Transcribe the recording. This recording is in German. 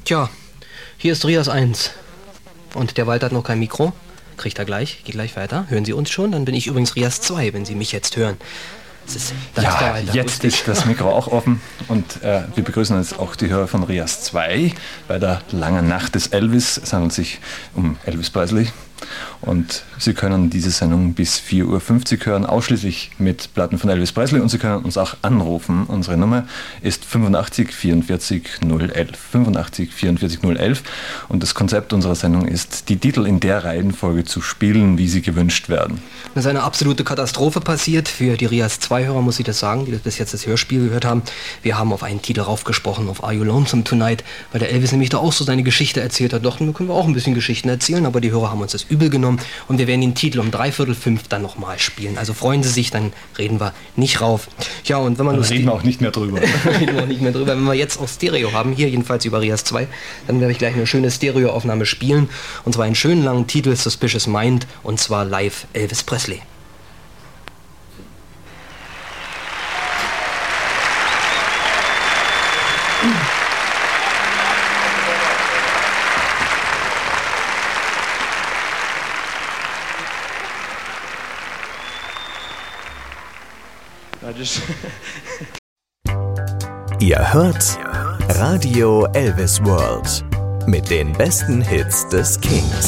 Tja, hier ist Rias 1. Und der Walter hat noch kein Mikro. Kriegt er gleich, geht gleich weiter. Hören Sie uns schon? Dann bin ich übrigens Rias 2, wenn Sie mich jetzt hören. Ja, jetzt ist das Mikro auch offen und wir begrüßen jetzt auch die Hörer von Rias 2 bei der langen Nacht des Elvis. Es handelt sich um Elvis Presley und Sie können diese Sendung bis 4.50 Uhr hören, ausschließlich mit Platten von Elvis Presley, und Sie können uns auch anrufen. Unsere Nummer ist 85 44 011, 85 44 011, und das Konzept unserer Sendung ist, die Titel in der Reihenfolge zu spielen, wie sie gewünscht werden. Das ist eine absolute Katastrophe passiert. Für die Rias 2-Hörer muss ich das sagen, die bis jetzt das Hörspiel gehört haben. Wir haben auf einen Titel raufgesprochen, auf Are You Lonesome Tonight, weil der Elvis nämlich da auch so seine Geschichte erzählt hat. Dachten wir, können wir auch ein bisschen Geschichten erzählen, aber die Hörer haben uns das übel genommen und wir werden den Titel um 3/4 dann nochmal spielen. Also freuen Sie sich, dann reden wir nicht rauf. Ja, und wenn man reden wir auch nicht mehr drüber. Reden wir auch nicht mehr drüber. Wenn wir jetzt auch Stereo haben, hier jedenfalls über Rias 2, dann werde ich gleich eine schöne Stereoaufnahme spielen, und zwar einen schönen langen Titel, Suspicious Mind, und zwar live Elvis Presley. Ihr hört Radio Elvis World mit den besten Hits des Kings.